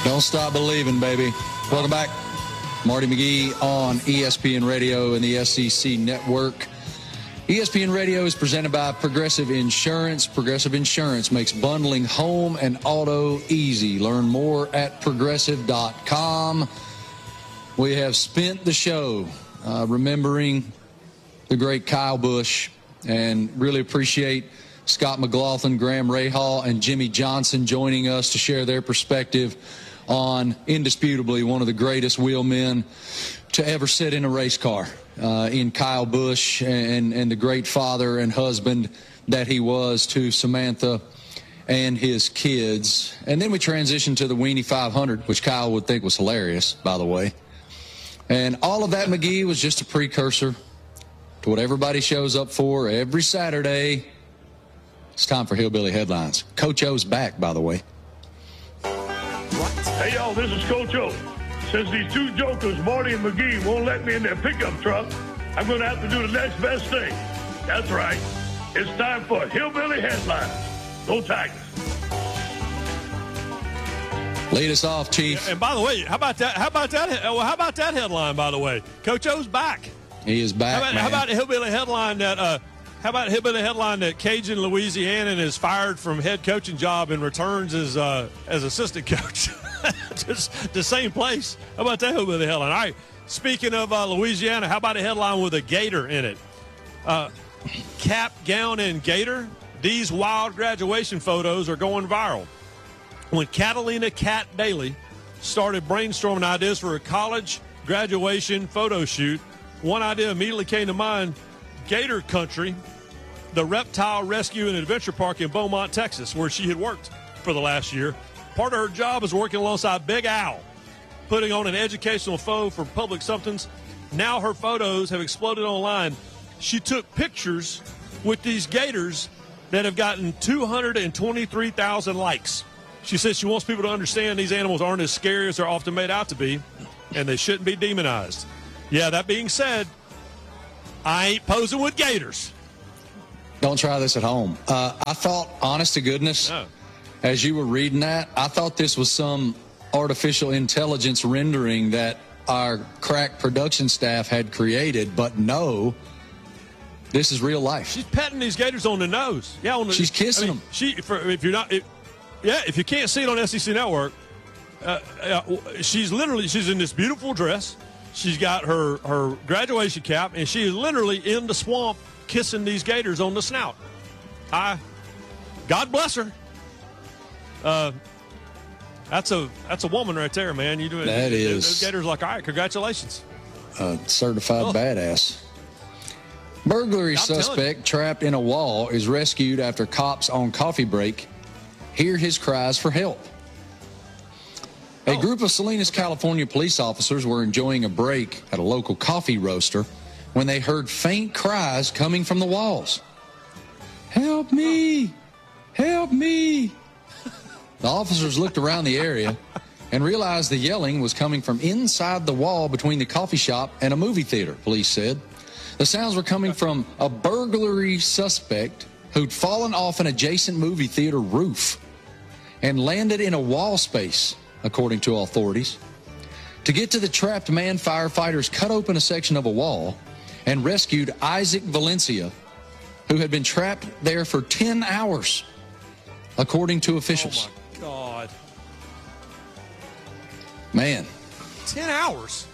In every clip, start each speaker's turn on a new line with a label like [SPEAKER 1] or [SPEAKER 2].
[SPEAKER 1] Don't stop believing, baby. Welcome back. Marty McGee on ESPN Radio and the SEC Network. ESPN Radio is presented by Progressive Insurance. Progressive Insurance makes bundling home and auto easy. Learn more at progressive.com. We have spent the show remembering the great Kyle Busch, and really appreciate Scott McLaughlin, Graham Rahal, and Jimmy Johnson joining us to share their perspective on indisputably one of the greatest wheelmen to ever sit in a race car, in Kyle Busch, and the great father and husband that he was to Samantha and his kids. And then we transitioned to the Weenie 500, which Kyle would think was hilarious, by the way. And all of that, McGee, was just a precursor to what everybody shows up for every Saturday. It's time for Hillbilly Headlines. Coach O's back, by the way.
[SPEAKER 2] Hey, y'all, this is Coach O. Since these two jokers, Marty and McGee, won't let me in their pickup truck, I'm going to have to do the next best thing. That's right. It's time for Hillbilly Headlines. Go Tigers.
[SPEAKER 1] Lead us off, Chief.
[SPEAKER 3] And by the way, how about that headline, by the way? Coach O's back.
[SPEAKER 1] He is back,
[SPEAKER 3] How about a Hillbilly headline that Cajun Louisianan is fired from head coaching job and returns as assistant coach? Just the same place. How about that Hillbilly headline? All right. Speaking of Louisiana, how about a headline with a gator in it? Cap, gown, and gator. These wild graduation photos are going viral. When Catalina Cat Daly started brainstorming ideas for a college graduation photo shoot, one idea immediately came to mind: Gator Country, the reptile rescue and adventure park in Beaumont, Texas, where she had worked for the last year. Part of her job is working alongside Big Al, putting on an educational photo for public somethings. Now her photos have exploded online. She took pictures with these gators that have gotten 223,000 likes. She says she wants people to understand these animals aren't as scary as they're often made out to be, and they shouldn't be demonized. Yeah, that being said, I ain't posing with gators.
[SPEAKER 1] Don't try this at home. I thought, honest to goodness, as you were reading that, I thought this was some artificial intelligence rendering that our crack production staff had created, but no, this is real life.
[SPEAKER 3] She's petting these gators on the nose. Yeah,
[SPEAKER 1] she's kissing them.
[SPEAKER 3] If you can't see it on SEC Network, she's in this beautiful dress. She's got her graduation cap, and she is literally in the swamp kissing these gators on the snout. God bless her. That's a woman right there, man. You do it.
[SPEAKER 1] That is.
[SPEAKER 3] Those gators like, all right, congratulations.
[SPEAKER 1] Certified badass. Burglary suspect trapped in a wall is rescued after cops on coffee break hear his cries for help. A group of Salinas, California police officers were enjoying a break at a local coffee roaster when they heard faint cries coming from the walls. Help me! Help me! The officers looked around the area and realized the yelling was coming from inside the wall between the coffee shop and a movie theater, police said. The sounds were coming from a burglary suspect who'd fallen off an adjacent movie theater roof and landed in a wall space, according to authorities. To get to the trapped man, firefighters cut open a section of a wall and rescued Isaac Valencia, who had been trapped there for 10 hours, according to officials.
[SPEAKER 3] Oh, my God.
[SPEAKER 1] Man.
[SPEAKER 3] 10 hours?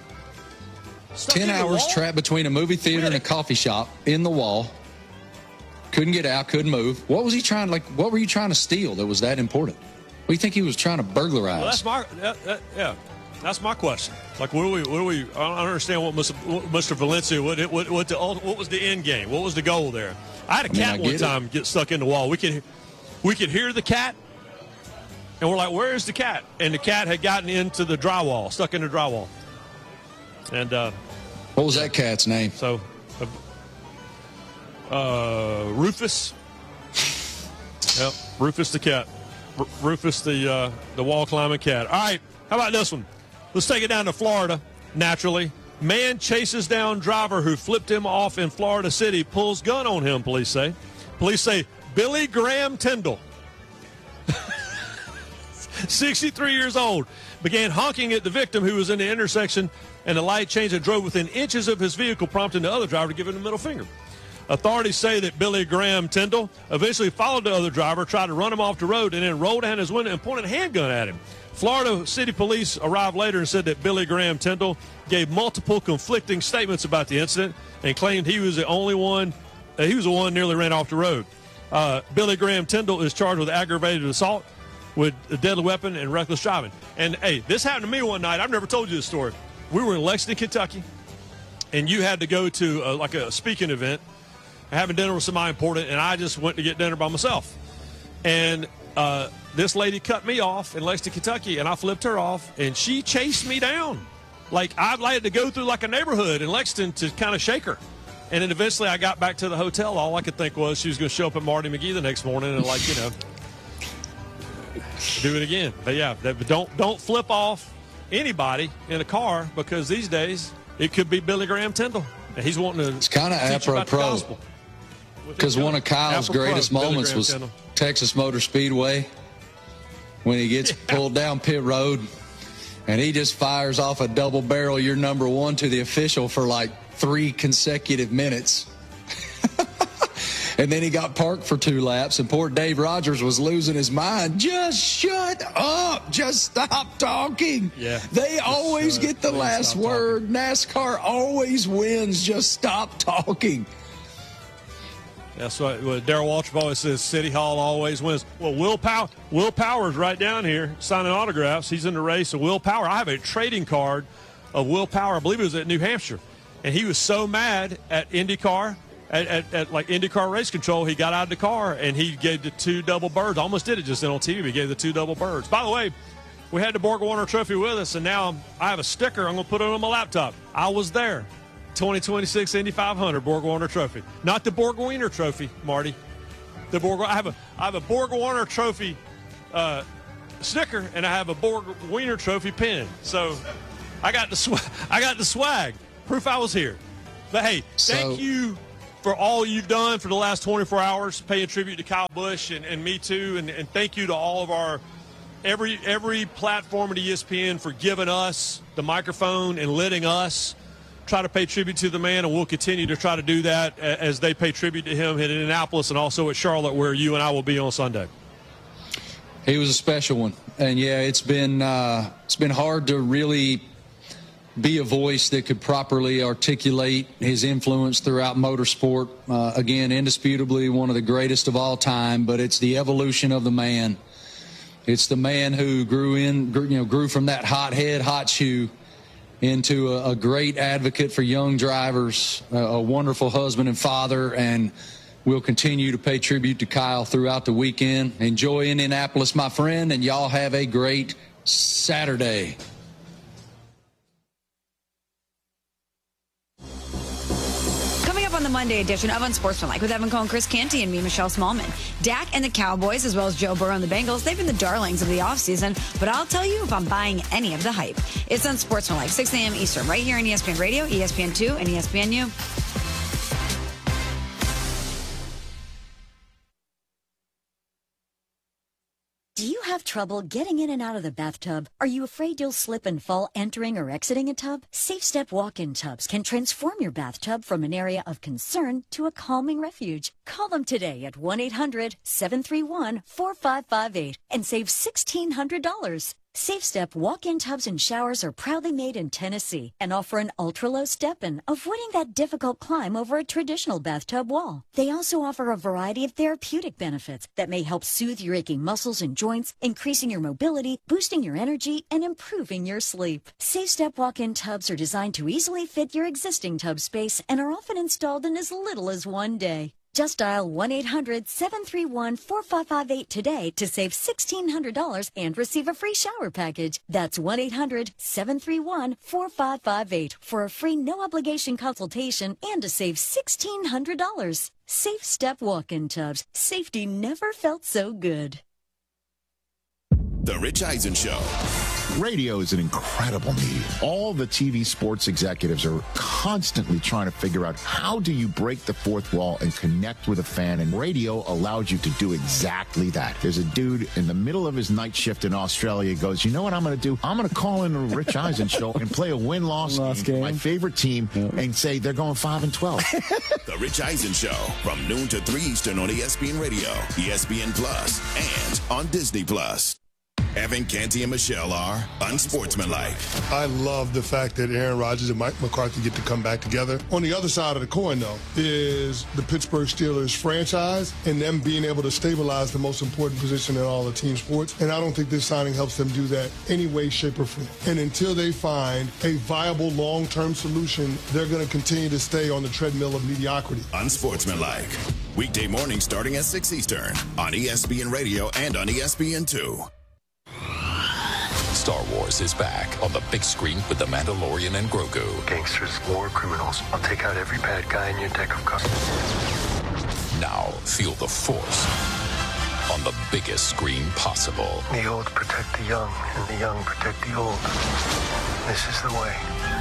[SPEAKER 1] 10 hours trapped between a movie theater and a coffee shop in the wall. Couldn't get out, couldn't move. What was he trying, what were you trying to steal that was that important? What do you think he was trying to burglarize?
[SPEAKER 3] Well, that's my question. Like, what do we? I don't understand what Mr. Valencia. What was the end game? What was the goal there? I had a cat one time get stuck in the wall. We could hear the cat, and we're like, "Where is the cat?" And the cat had gotten into the drywall, stuck in the drywall. And
[SPEAKER 1] what was that cat's name?
[SPEAKER 3] So, Rufus. Yep, Rufus the cat. Rufus the wall climbing cat. All right, how about this one? Let's take it down to Florida. Naturally, man chases down driver who flipped him off in Florida City. Pulls gun on him. Police say. Billy Graham Tyndall. 63 years old, began honking at the victim who was in the intersection, and the light changed and drove within inches of his vehicle, prompting the other driver to give him the middle finger. Authorities say that Billy Graham Tyndall eventually followed the other driver, tried to run him off the road, and then rolled down his window and pointed a handgun at him. Florida City Police arrived later and said that Billy Graham Tyndall gave multiple conflicting statements about the incident and claimed he was the one nearly ran off the road. Billy Graham Tyndall is charged with aggravated assault with a deadly weapon and reckless driving. And, hey, this happened to me one night. I've never told you this story. We were in Lexington, Kentucky, and you had to go to a speaking event, having dinner with somebody important, and I just went to get dinner by myself. And this lady cut me off in Lexington, Kentucky, and I flipped her off, and she chased me down. Like, I had to go through like a neighborhood in Lexington to kind of shake her. And then eventually I got back to the hotel. All I could think was she was going to show up at Marty McGee the next morning and, like, do it again. But, yeah, don't flip off anybody in a car, because these days it could be Billy Graham Tyndall. And he's wanting to
[SPEAKER 1] It's kind of apropos, because one of Kyle's greatest moments was Texas Motor Speedway when he gets pulled down pit road and he just fires off a double barrel, you're number one, to the official for like 3 consecutive minutes. And then he got parked for 2 laps, and poor Dave Rogers was losing his mind. Just shut up. Just stop talking.
[SPEAKER 3] Yeah.
[SPEAKER 1] They always get the last word. NASCAR always wins. Just stop talking.
[SPEAKER 3] That's what Darrell Waltrip always says, City Hall always wins. Well, Will Power's right down here signing autographs. He's in the race. So Will Power, I have a trading card of Will Power. I believe it was at New Hampshire. And he was so mad at IndyCar, at like IndyCar Race Control, he got out of the car and he gave the 2 double birds. Almost did it just then on TV. He gave the 2 double birds. By the way, we had the Borg-Warner Trophy with us, and now I have a sticker. I'm going to put it on my laptop. I was there. 2026 Indy 500 Borg-Warner Trophy. Not the Borg-Wiener Trophy, Marty. I have a Borg-Warner Trophy sticker, and I have a Borg-Wiener Trophy pin. So I got the swag. Proof I was here. But, hey, thank you for all you've done for the last 24 hours, paying tribute to Kyle Busch and me too, and thank you to all of our every platform at ESPN for giving us the microphone and letting us try to pay tribute to the man, and we'll continue to try to do that as they pay tribute to him in Indianapolis and also at Charlotte, where you and I will be on Sunday.
[SPEAKER 1] He was a special one, and yeah, it's been hard to really be a voice that could properly articulate his influence throughout motorsport. Again, indisputably one of the greatest of all time, but it's the evolution of the man. It's the man who grew from that hot head, hot shoe into a great advocate for young drivers, a wonderful husband and father, and we'll continue to pay tribute to Kyle throughout the weekend. Enjoy Indianapolis, my friend, and y'all have a great Saturday.
[SPEAKER 4] On the Monday edition of Unsportsmanlike with Evan Cohen, Chris Canty, and me, Michelle Smallman. Dak and the Cowboys, as well as Joe Burrow and the Bengals, they've been the darlings of the offseason, but I'll tell you if I'm buying any of the hype. It's Unsportsmanlike, 6 a.m. Eastern, right here on ESPN Radio, ESPN2, and ESPNU.
[SPEAKER 5] Do you have trouble getting in and out of the bathtub? Are you afraid you'll slip and fall entering or exiting a tub? SafeStep walk-in tubs can transform your bathtub from an area of concern to a calming refuge. Call them today at 1-800-731-4558 and save $1,600. SafeStep walk-in tubs and showers are proudly made in Tennessee and offer an ultra-low step-in, avoiding that difficult climb over a traditional bathtub wall. They also offer a variety of therapeutic benefits that may help soothe your aching muscles and joints, increasing your mobility, boosting your energy, and improving your sleep. SafeStep walk-in tubs are designed to easily fit your existing tub space and are often installed in as little as 1 day. Just dial 1-800-731-4558 today to save $1,600 and receive a free shower package. That's 1-800-731-4558 for a free no-obligation consultation and to save $1,600. SafeStep walk-in tubs. Safety never felt so good.
[SPEAKER 6] The Rich Eisen Show. Radio is an incredible medium. All the TV sports executives are constantly trying to figure out how do you break the fourth wall and connect with a fan, and radio allows you to do exactly that. There's a dude in the middle of his night shift in Australia goes, you know what I'm going to do? I'm going to call in the Rich Eisen show and play a win-loss game, my favorite team, and say they're going 5-12.
[SPEAKER 7] The Rich Eisen Show from noon to 3 Eastern on ESPN Radio, ESPN Plus, and on Disney Plus. Evan Canty and Michelle are unsportsmanlike.
[SPEAKER 8] I love the fact that Aaron Rodgers and Mike McCarthy get to come back together. On the other side of the coin, though, is the Pittsburgh Steelers franchise and them being able to stabilize the most important position in all of team sports. And I don't think this signing helps them do that any way, shape, or form. And until they find a viable long-term solution, they're going to continue to stay on the treadmill of mediocrity.
[SPEAKER 7] Unsportsmanlike. Weekday morning starting at 6 Eastern on ESPN Radio and on ESPN2.
[SPEAKER 9] Star Wars is back on the big screen with The Mandalorian and Grogu.
[SPEAKER 10] Gangsters, war criminals. I'll take out every bad guy in your deck of cards.
[SPEAKER 9] Now feel the Force on the biggest screen possible.
[SPEAKER 10] The old protect the young, and the young protect the old. This is the way.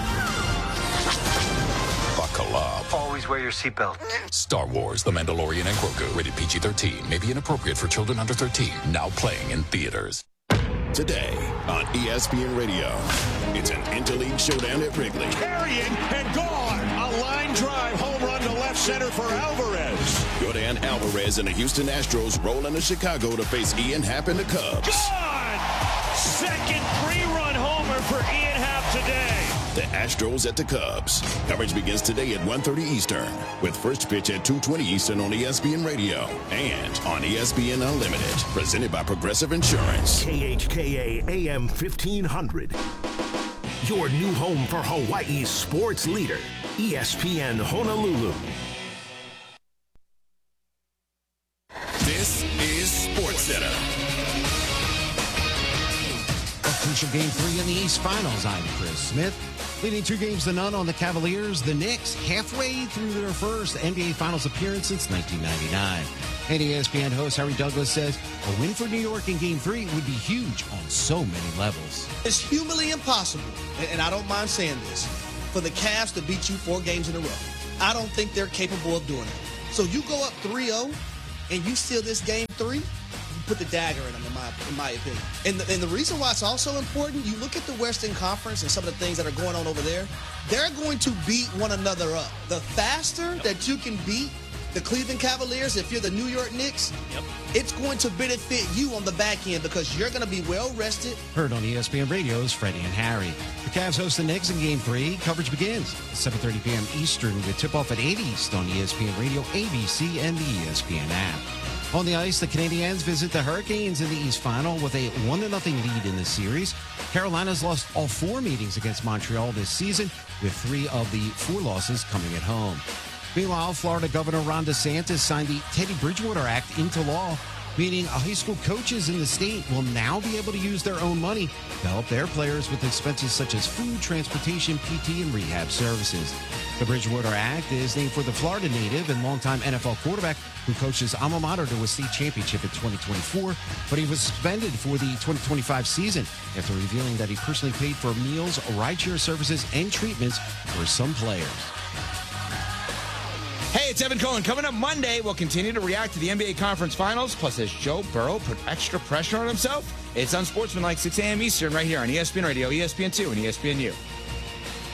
[SPEAKER 9] Buckle up.
[SPEAKER 10] Always wear your seatbelt.
[SPEAKER 9] Star Wars, The Mandalorian and Grogu. Rated PG-13. May be inappropriate for children under 13. Now playing in theaters.
[SPEAKER 7] Today on ESPN Radio, it's an interleague showdown at Wrigley.
[SPEAKER 11] Carrying and gone. A line drive home run to left center for Alvarez.
[SPEAKER 7] Yordan Alvarez and the Houston Astros roll into Chicago to face Ian Happ and the Cubs.
[SPEAKER 11] Gone! Second three-run homer for Ian Happ today.
[SPEAKER 7] The Astros at the Cubs. Coverage begins today at 1:30 Eastern, with first pitch at 2:20 Eastern on ESPN Radio and on ESPN Unlimited, presented by Progressive Insurance.
[SPEAKER 12] KHKA AM 1500. Your new home for Hawaii's sports leader, ESPN Honolulu.
[SPEAKER 7] This is SportsCenter.
[SPEAKER 13] Crucial Game 3 in the East Finals. I'm Chris Smith. Leading 2-0 on the Cavaliers. The Knicks halfway through their first NBA Finals appearance since 1999. And ESPN host Harry Douglas says a win for New York in Game 3 would be huge on so many levels.
[SPEAKER 14] It's humanly impossible, and I don't mind saying this, for the Cavs to beat you 4 games in a row. I don't think they're capable of doing it. So you go up 3-0 and you steal this Game 3, put the dagger in them, in my opinion. And the reason why it's also important, you look at the Western Conference and some of the things that are going on over there, they're going to beat one another up. The faster that you can beat the Cleveland Cavaliers, if you're the New York Knicks, it's going to benefit you on the back end because you're going to be well rested.
[SPEAKER 13] Heard on ESPN Radio's Freddie and Harry. The Cavs host the Knicks in Game 3. Coverage begins at 7:30 p.m. Eastern with tip-off at 8 East on ESPN Radio, ABC, and the ESPN app. On the ice, the Canadiens visit the Hurricanes in the East Final with a 1-0 lead in the series. Carolina's lost all 4 meetings against Montreal this season, with 3 of the 4 losses coming at home. Meanwhile, Florida Governor Ron DeSantis signed the Teddy Bridgewater Act into law, meaning high school coaches in the state will now be able to use their own money to help their players with expenses such as food, transportation, PT, and rehab services. The Bridgewater Act is named for the Florida native and longtime NFL quarterback who coached his alma mater to a state championship in 2024, but he was suspended for the 2025 season after revealing that he personally paid for meals, rideshare services, and treatments for some players.
[SPEAKER 15] Hey, it's Evan Cohen. Coming up Monday, we'll continue to react to the NBA Conference Finals. Plus, has Joe Burrow put extra pressure on himself? It's Unsportsmanlike, 6 a.m. Eastern, right here on ESPN Radio, ESPN2, and ESPNU.